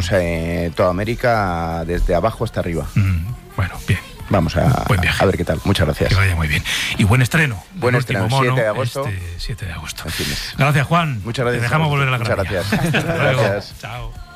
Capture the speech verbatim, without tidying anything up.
recorremos eh, toda América desde abajo hasta arriba. Mm, bueno, bien. Vamos a, buen viaje. a ver qué tal. Muchas gracias. Que vaya muy bien. Y buen estreno. Buen estreno, mono, siete de agosto. Este siete de agosto. En fin. Gracias, Juan. Muchas gracias. Te dejamos volver a la Muchas gravilla. gracias. Hasta luego. Gracias. Chao.